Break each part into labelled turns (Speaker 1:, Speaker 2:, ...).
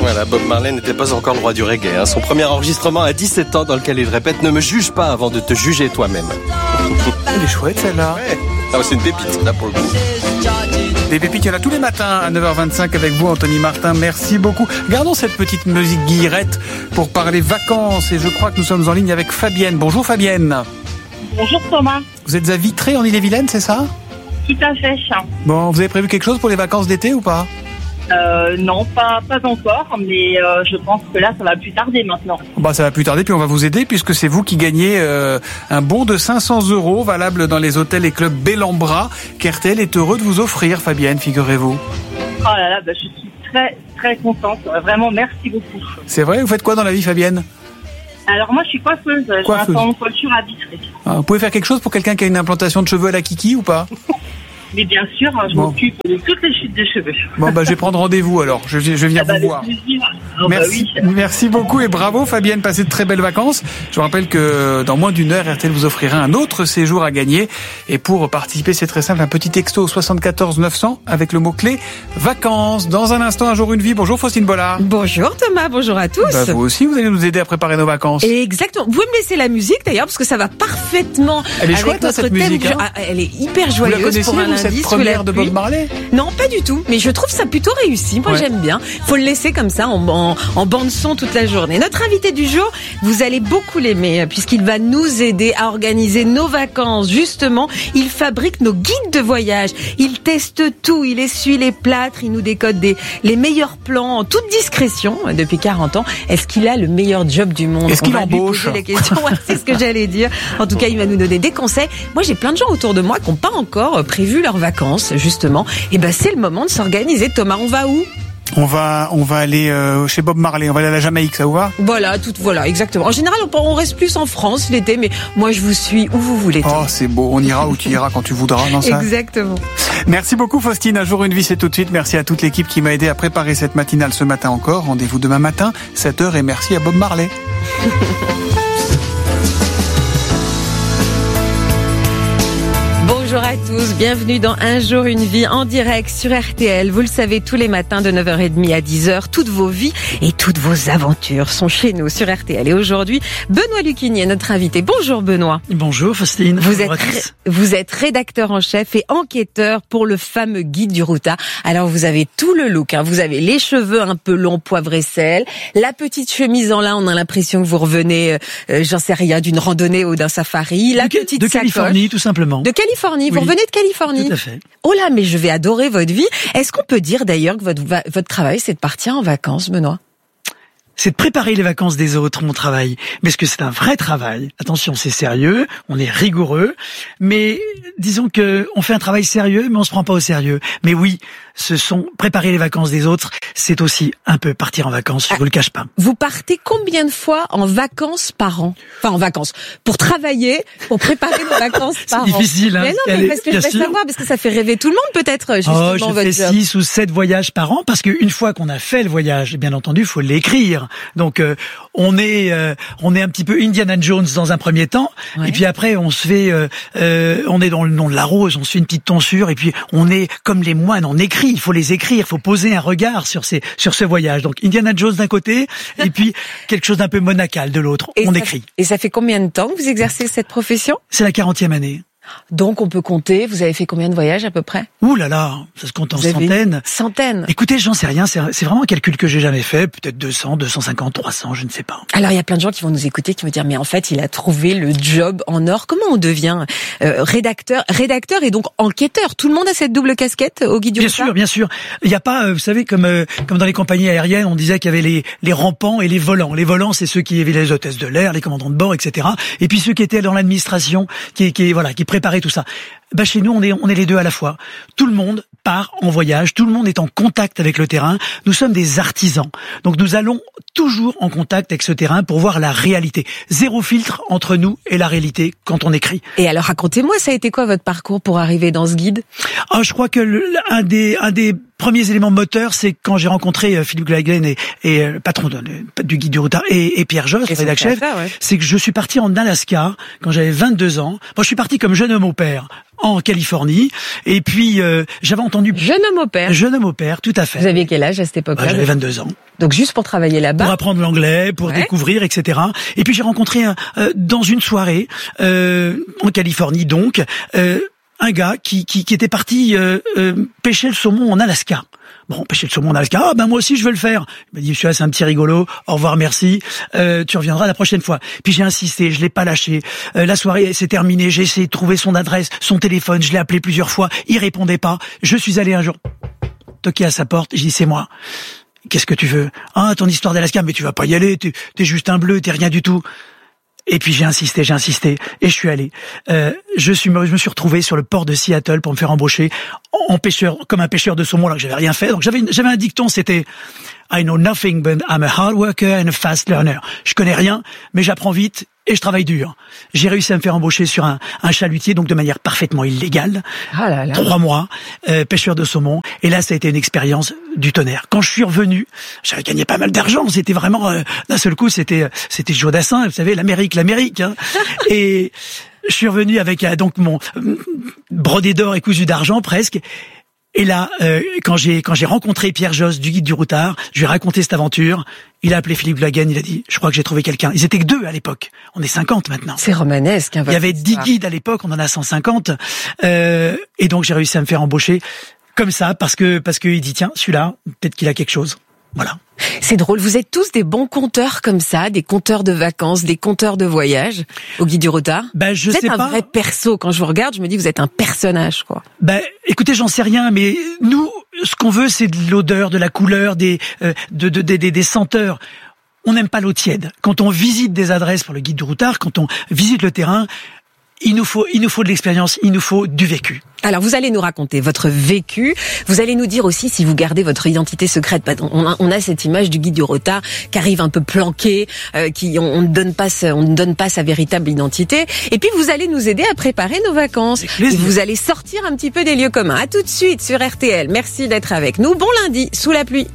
Speaker 1: Voilà, Bob Marley n'était pas encore le roi du reggae. Hein. Son premier enregistrement à 17 ans dans lequel il répète « Ne me juge pas avant de te juger toi-même ».
Speaker 2: Elle est chouette celle-là.
Speaker 1: Ouais. Ah, c'est une pépite là pour le coup.
Speaker 2: Des pépites, il y en a tous les matins à 9h25 avec vous, Anthony Martin. Merci beaucoup. Gardons cette petite musique guillerette pour parler vacances. Et je crois que nous sommes en ligne avec Fabienne. Bonjour Fabienne.
Speaker 3: Bonjour Thomas.
Speaker 2: Vous êtes à Vitré en Ille-et-Vilaine, c'est ça ?
Speaker 3: Tout à fait.
Speaker 2: Bon, vous avez prévu quelque chose pour les vacances d'été ou pas ?
Speaker 3: Non, pas encore, mais je pense que là, ça va plus tarder maintenant.
Speaker 2: Bah, ça va plus tarder, puis on va vous aider puisque c'est vous qui gagnez un bon de 500 € valable dans les hôtels et clubs Bellambra qu'RTL est heureux de vous offrir, Fabienne, figurez-vous.
Speaker 3: Oh là là, je suis très très contente. Vraiment, merci beaucoup.
Speaker 2: C'est vrai, vous faites quoi dans la vie, Fabienne ?
Speaker 3: Alors moi, je suis coiffeuse. J'ai un salon de coiffure à Vitré.
Speaker 2: Ah, vous pouvez faire quelque chose pour quelqu'un qui a une implantation de cheveux à la kiki ou pas ?
Speaker 3: Mais bien sûr, je m'occupe de toutes les chutes de cheveux.
Speaker 2: Bon, je vais prendre rendez-vous alors. Je vais venir vous voir. Merci, merci beaucoup et bravo Fabienne, passez de très belles vacances. Je vous rappelle que dans moins d'une heure, RTL vous offrira un autre séjour à gagner. Et pour participer, c'est très simple, un petit texto au 74 900 avec le mot-clé vacances. Dans un instant, un jour une vie. Bonjour Faustine Bollard.
Speaker 4: Bonjour Thomas, bonjour à tous.
Speaker 2: Vous aussi, vous allez nous aider à préparer nos vacances.
Speaker 4: Exactement. Vous pouvez me laisser la musique d'ailleurs parce que ça va parfaitement.
Speaker 2: Elle est
Speaker 4: avec
Speaker 2: chouette
Speaker 4: notre
Speaker 2: cette
Speaker 4: thème.
Speaker 2: musique. Hein,
Speaker 4: elle est hyper joyeuse.
Speaker 2: Vous la connaissiez,
Speaker 4: pour un
Speaker 2: cette première de Bob Marley ?
Speaker 4: Non, pas du tout. Mais je trouve ça plutôt réussi. Moi, j'aime bien. Faut le laisser comme ça en bande son toute la journée. Notre invité du jour, vous allez beaucoup l'aimer puisqu'il va nous aider à organiser nos vacances. Justement, il fabrique nos guides de voyage. Il teste tout. Il essuie les plâtres. Il nous décode les meilleurs plans en toute discrétion depuis 40 ans. Est-ce qu'il a le meilleur job du monde ?
Speaker 2: Est-ce qu'il embauche ?
Speaker 4: Les questions. Ouais, c'est ce que j'allais dire. En tout cas, il va nous donner des conseils. Moi, j'ai plein de gens autour de moi qui n'ont pas encore prévu leurs vacances, justement. Et c'est le moment de s'organiser. Thomas, on va où ?
Speaker 2: On va aller chez Bob Marley, on va aller à la Jamaïque, ça vous va ?
Speaker 4: Voilà, exactement. En général, on reste plus en France l'été, mais moi je vous suis où vous voulez.
Speaker 2: Oh, c'est beau, on ira où tu iras quand tu voudras, non ça ?
Speaker 4: Exactement.
Speaker 2: Merci beaucoup Faustine, un jour une vie, c'est tout de suite. Merci à toute l'équipe qui m'a aidé à préparer cette matinale ce matin encore. Rendez-vous demain matin, 7h, et merci à Bob Marley.
Speaker 4: Bonjour à tous, bienvenue dans Un jour une vie en direct sur RTL. Vous le savez, tous les matins de 9h30 à 10h, toutes vos vies et toutes vos aventures sont chez nous sur RTL. Et aujourd'hui, Benoît Lucchini est notre invité. Bonjour Benoît.
Speaker 5: Bonjour Faustine.
Speaker 4: Vous êtes rédacteur en chef et enquêteur pour le fameux guide du Routa. Alors vous avez tout le look, hein. Vous avez les cheveux un peu longs, poivre et sel, la petite chemise en lin, on a l'impression que vous revenez, j'en sais rien, d'une randonnée ou d'un safari.
Speaker 5: De Californie, tout simplement.
Speaker 4: De Californie. Vous revenez de Californie.
Speaker 5: Tout à fait.
Speaker 4: Oh là, mais je vais adorer votre vie. Est-ce qu'on peut dire d'ailleurs que votre travail, c'est de partir en vacances, Benoît ?
Speaker 5: C'est de préparer les vacances des autres, mon travail. Mais est-ce que c'est un vrai travail ? Attention, c'est sérieux, on est rigoureux, mais disons que on fait un travail sérieux, mais on se prend pas au sérieux. Mais oui, préparer les vacances des autres, c'est aussi un peu partir en vacances, je vous le cache pas.
Speaker 4: Vous partez combien de fois en vacances par an ? Enfin, en vacances. Pour travailler, pour préparer nos vacances par an.
Speaker 5: C'est difficile, hein.
Speaker 4: Mais non, mais parce que je voudrais savoir, parce que ça fait rêver tout le monde, peut-être, justement,
Speaker 5: je
Speaker 4: votre
Speaker 5: fais
Speaker 4: job.
Speaker 5: 6 ou 7 voyages par an, parce qu'une fois qu'on a fait le voyage, bien entendu, il faut l'écrire. Donc, on est un petit peu Indiana Jones dans un premier temps, et puis après, on se fait, on est dans le nom de la rose, on se fait une petite tonsure, et puis on est comme les moines, on écrit. Il faut les écrire, il faut poser un regard sur ce voyage. Donc Indiana Jones d'un côté, et puis quelque chose d'un peu monacal de l'autre. On écrit.
Speaker 4: Et ça fait combien de temps que vous exercez cette profession ?
Speaker 5: C'est la 40e année.
Speaker 4: Donc on peut compter, vous avez fait combien de voyages à peu près ?
Speaker 5: Ouh là là, ça se compte en centaines.
Speaker 4: Centaines.
Speaker 5: Écoutez, j'en sais rien, c'est vraiment un calcul que j'ai jamais fait, peut-être 200, 250, 300, je ne sais pas.
Speaker 4: Alors il y a plein de gens qui vont nous écouter, qui vont dire mais en fait il a trouvé le job en or. Comment on devient rédacteur et donc enquêteur ? Tout le monde a cette double casquette au guide du Routa ?
Speaker 5: Bien sûr. Il n'y a pas, vous savez, comme dans les compagnies aériennes, on disait qu'il y avait les rampants et les volants. Les volants, c'est ceux qui avaient les hôtesses de l'air, les commandants de bord, etc. Et puis ceux qui étaient dans l'administration, qui préparaient tout ça. Chez nous, on est les deux à la fois. Tout le monde part en voyage, tout le monde est en contact avec le terrain. Nous sommes des artisans. Donc nous allons toujours en contact avec ce terrain pour voir la réalité. Zéro filtre entre nous et la réalité quand on écrit.
Speaker 4: Et alors racontez-moi, ça a été quoi votre parcours pour arriver dans ce guide ?
Speaker 5: Je crois que un des premiers éléments moteurs, c'est quand j'ai rencontré Philippe Glaglen et patron du guide du Routa et Pierre Josse, rédacteur chef, c'est que je suis parti en Alaska quand j'avais 22 ans. Moi, je suis parti comme jeune homme au père. en Californie. Et puis, j'avais entendu...
Speaker 4: Jeune homme au père,
Speaker 5: tout à fait.
Speaker 4: Vous aviez quel âge à cette époque-là?
Speaker 5: J'avais 22 ans.
Speaker 4: Donc juste pour travailler là-bas?
Speaker 5: Pour apprendre l'anglais, pour découvrir, etc. Et puis j'ai rencontré dans une soirée, en Californie donc, un gars qui était parti pêcher le saumon en Alaska. Bon, pêcher le saumon en Alaska, moi aussi je veux le faire. Il m'a dit, monsieur, c'est un petit rigolo, au revoir, merci, tu reviendras la prochaine fois. Puis j'ai insisté, je l'ai pas lâché. La soirée s'est terminée, j'ai essayé de trouver son adresse, son téléphone, je l'ai appelé plusieurs fois, il répondait pas. Je suis allé un jour toquer à sa porte, j'ai dit, c'est moi. Qu'est-ce que tu veux? Ah, ton histoire d'Alaska, mais tu vas pas y aller, t'es juste un bleu, t'es rien du tout. Et puis j'ai insisté, et je suis allé. Je me suis retrouvé sur le port de Seattle pour me faire embaucher comme un pêcheur de saumon, alors que j'avais rien fait. Donc j'avais un dicton, c'était I know nothing but I'm a hard worker and a fast learner. Je connais rien, mais j'apprends vite et je travaille dur. J'ai réussi à me faire embaucher sur un chalutier, donc de manière parfaitement illégale. 3 mois, pêcheur de saumon. Et là, ça a été une expérience du tonnerre. Quand je suis revenu, j'avais gagné pas mal d'argent. C'était vraiment, d'un seul coup, c'était Joe Dassin, vous savez, l'Amérique. Hein. Et je suis revenu avec donc mon brodé d'or et cousu d'argent presque. Et là, quand j'ai rencontré Pierre Josse du Guide du Routard, je lui ai raconté cette aventure. Il a appelé Philippe Lagen, il a dit, je crois que j'ai trouvé quelqu'un. Ils étaient que 2 à l'époque. On est 50 maintenant.
Speaker 4: C'est romanesque. Il
Speaker 5: y avait 10 guides à l'époque, on en a 150. Et donc j'ai réussi à me faire embaucher comme ça parce que il dit, tiens, celui-là, peut-être qu'il a quelque chose. Voilà.
Speaker 4: C'est drôle, vous êtes tous des bons conteurs comme ça, des conteurs de vacances, des conteurs de voyage au Guide du Routard.
Speaker 5: Je sais pas.
Speaker 4: Vous êtes un vrai perso. Quand je vous regarde, je me dis vous êtes un personnage, quoi.
Speaker 5: Écoutez, j'en sais rien, mais nous, ce qu'on veut, c'est de l'odeur, de la couleur, des senteurs. On n'aime pas l'eau tiède. Quand on visite des adresses pour le Guide du Routard, quand on visite le terrain, il nous faut de l'expérience, il nous faut du vécu.
Speaker 4: Alors, vous allez nous raconter votre vécu. Vous allez nous dire aussi si vous gardez votre identité secrète. On a cette image du Guide du Routard qui arrive un peu planqué, on ne donne pas sa véritable identité. Et puis, vous allez nous aider à préparer nos vacances. Et vous allez sortir un petit peu des lieux communs. À tout de suite sur RTL. Merci d'être avec nous. Bon lundi, sous la pluie.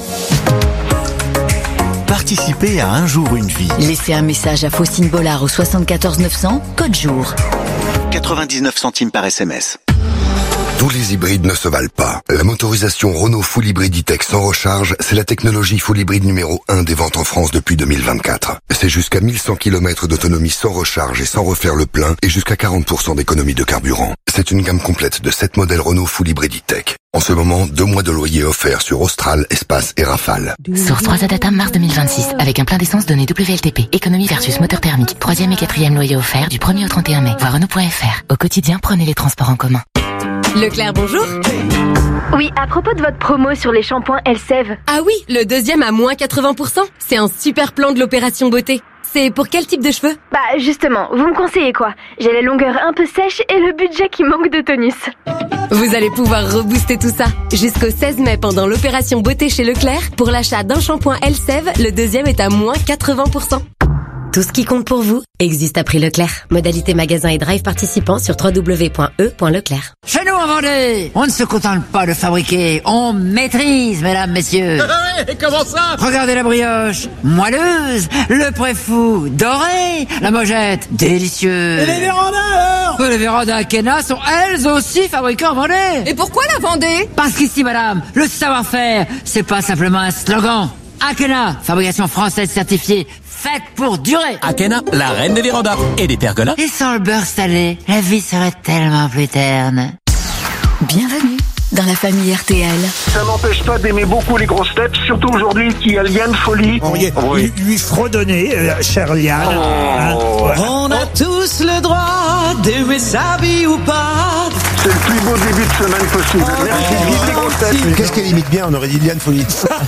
Speaker 6: Participez à Un jour, une vie.
Speaker 7: Laissez un message à Faustine Bollard au 74 900, code jour.
Speaker 6: 99 centimes par SMS.
Speaker 8: Tous les hybrides ne se valent pas. La motorisation Renault Full Hybrid E-Tech sans recharge, c'est la technologie Full Hybrid numéro 1 des ventes en France depuis 2024. C'est jusqu'à 1100 km d'autonomie sans recharge et sans refaire le plein et jusqu'à 40% d'économie de carburant. C'est une gamme complète de 7 modèles Renault Full Hybrid E-Tech. En ce moment, 2 mois de loyer offerts sur Austral, Espace et Rafale.
Speaker 9: Source 3 Data mars 2026, avec un plein d'essence donné WLTP. Économie versus moteur thermique. 3e et 4e loyer offert du 1er au 31 mai. Voir Renault.fr. Au quotidien, prenez les transports en commun.
Speaker 4: Leclerc, bonjour.
Speaker 10: Oui, à propos de votre promo sur les shampoings Elseve.
Speaker 11: Ah oui, le 2e à moins 80%. C'est un super plan de l'opération beauté. C'est pour quel type de cheveux?
Speaker 10: Justement, vous me conseillez quoi? J'ai la longueur un peu sèche et le budget qui manque de tonus.
Speaker 11: Vous allez pouvoir rebooster tout ça. Jusqu'au 16 mai pendant l'opération beauté chez Leclerc, pour l'achat d'un shampoing Elseve, le 2e est à moins 80%. Tout ce qui compte pour vous existe à prix Leclerc. Modalité magasin et drive participants sur www.e.leclerc.
Speaker 12: Chez nous en Vendée, on ne se contente pas de fabriquer, on maîtrise, mesdames, messieurs.
Speaker 13: Et comment ça?
Speaker 12: Regardez la brioche, moelleuse, le préfou, doré, la mojette, délicieuse.
Speaker 13: Et les vérandas alors?
Speaker 12: Les vérandas Akena sont elles aussi fabriquées en Vendée.
Speaker 11: Et pourquoi la Vendée?
Speaker 12: Parce qu'ici, madame, le savoir-faire, c'est pas simplement un slogan. Akena, fabrication française certifiée, faite pour durer.
Speaker 14: Akena, la reine des vérandas et des pergolas.
Speaker 12: Et sans le beurre salé, la vie serait tellement plus terne.
Speaker 7: Bienvenue dans la famille RTL.
Speaker 15: Ça m'empêche pas d'aimer beaucoup les grosses têtes, surtout aujourd'hui qu'il y a Liane Folie.
Speaker 16: Lui fredonner, chère Liane.
Speaker 17: On a tous le droit d'aimer sa vie ou pas.
Speaker 15: C'est le plus beau début de semaine possible. Merci, vive les grosses têtes.
Speaker 16: Qu'est-ce qu'elle imite bien, on aurait dit Liane Folie.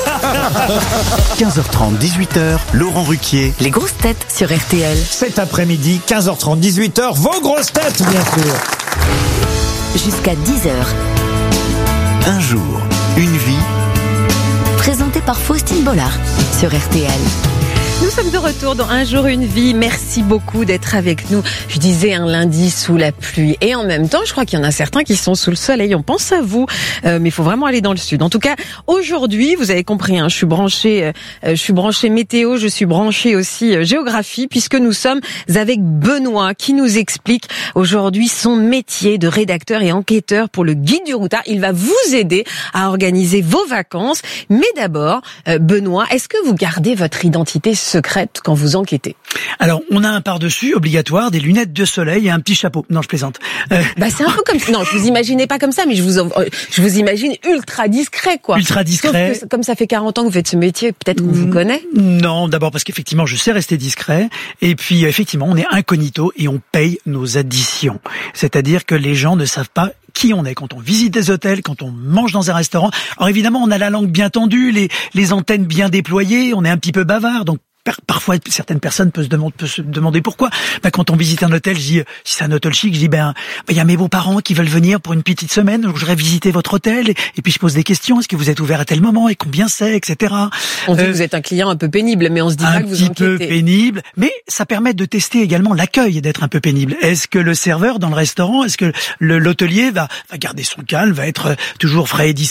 Speaker 6: 15h30, 18h, Laurent Ruquier.
Speaker 7: Les grosses têtes sur RTL.
Speaker 16: Cet après-midi, 15h30, 18h, vos grosses têtes, bien sûr.
Speaker 7: Jusqu'à 10h.
Speaker 6: Un jour, une vie.
Speaker 7: Présenté par Faustine Bollard sur RTL.
Speaker 4: Nous sommes de retour dans Un jour une vie. Merci beaucoup d'être avec nous. Je disais un lundi sous la pluie. Et en même temps, je crois qu'il y en a certains qui sont sous le soleil. On pense à vous. Mais il faut vraiment aller dans le sud. En tout cas, aujourd'hui, vous avez compris, je suis branchée météo, je suis branchée aussi géographie, puisque nous sommes avec Benoît qui nous explique aujourd'hui son métier de rédacteur et enquêteur pour le Guide du Routard. Il va vous aider à organiser vos vacances. Mais d'abord, Benoît, est-ce que vous gardez votre identité secrète quand vous enquêtez?
Speaker 5: Alors, on a un par-dessus obligatoire, des lunettes de soleil et un petit chapeau. Non, je plaisante.
Speaker 4: C'est un peu comme... Non, je vous imaginais pas comme ça, mais je vous imagine ultra discret, quoi.
Speaker 5: Ultra discret.
Speaker 4: Sauf que, comme ça fait 40 ans que vous faites ce métier, peut-être qu'on vous connaît?
Speaker 5: Non, d'abord parce qu'effectivement, je sais rester discret. Et puis, effectivement, on est incognito et on paye nos additions. C'est-à-dire que les gens ne savent pas qui on est quand on visite des hôtels, quand on mange dans un restaurant. Alors évidemment, on a la langue bien tendue, les antennes bien déployées, on est un petit peu bavard, donc parfois certaines personnes peuvent se demander pourquoi. Quand on visite un hôtel, je dis, si c'est un hôtel chic, je dis il y a mes beaux-parents qui veulent venir pour une petite semaine, donc je voudrais visiter votre hôtel, et puis je pose des questions, est-ce que vous êtes ouvert à tel moment et combien c'est, etc.
Speaker 4: On dit que vous êtes un client un peu pénible, mais on se dit pas que vous enquêtez.
Speaker 5: Un petit peu pénible, mais ça permet de tester également l'accueil, d'être un peu pénible. Est-ce que le serveur dans le restaurant, est-ce que l'hôtelier va garder son calme, va être toujours frais et